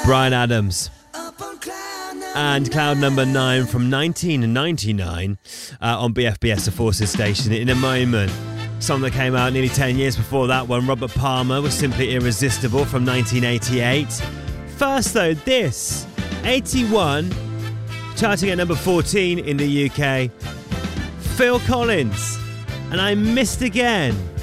Bryan Adams and Cloud Number 9 from 1999 on BFBS, the Forces station. In a moment, song that came out nearly 10 years before that one, Robert Palmer with Simply Irresistible from 1988. First though, this 81, charting at number 14 in the UK, Phil Collins and I Missed Again.